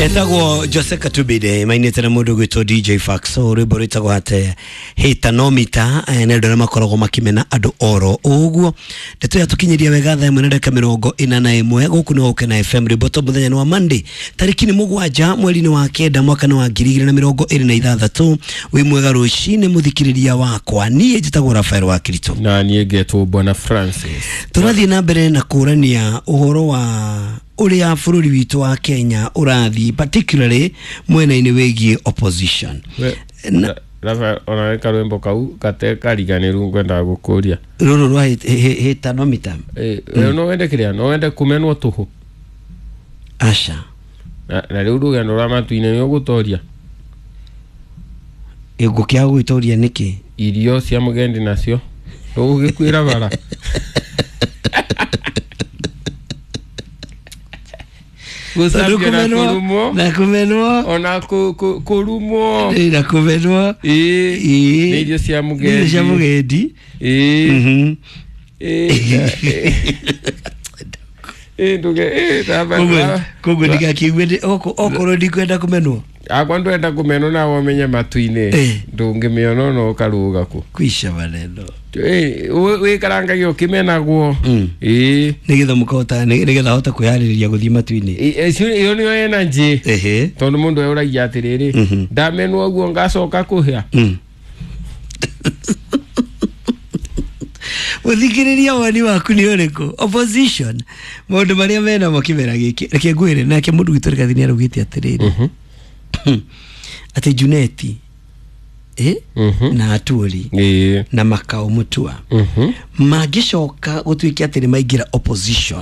Etagwo Jose Katubide mainite na mundu gwitwo DJ Faxo rwimbo rwitagwo hate hitanomita nendo na makorogo makimena andu oro uguo ndeto yatukinyiria wega thaa 1:41 guku no ukena FM riboto muthenya wa Monday tariki ni 7 mweri wa 9 mwaka wa 2026 wi mwega rucine muthikiriria wakwa nie njitagwo Rafael wa Kirito na nie ngetwo Bwana Francis. Turathie na mbere na kurania uhoro wa uria bururi witu wa Kenya urathi particularly mwena-ini wegie opposition. Rafa onaweka rwembo kau kateka riganiru ngwenda gukuria ruru rwa hitanomita no wende kiria no wende kumenwo tuhu asha na riu rugendo rwa matuine ni ugutoria igukia gwitoria niki irio cia mugendi nacio ugikwira bara na kumenwa ona kurumo na kumenwa irio cia mugendi Kogo diga kiwede okoro dikwenda kumenwa akwa ndwenda kumenwa na wamenye matuine ndungimiono no karuga ku kwisha maneno we karangagio kimenagwo nigetha mukota nigetha hota kwihariria guthii matuine iyo niyo energy tondu mundu euragia atiriri ndamenwo guo ngacoka kuhia uthikiriria wani waku ni uriko opposition mundu maria mena mokimera giki reke ngwire nake mundu gitoreka thini arugite atiriri ate Juneti na Aturi na Makao Mutua magicoka gutwiki atiri maingira opposition